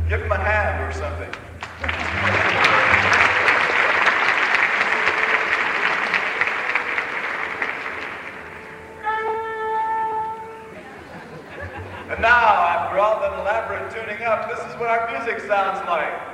Give them a hand or something. And now, after all that elaborate tuning up, this is what our music sounds like.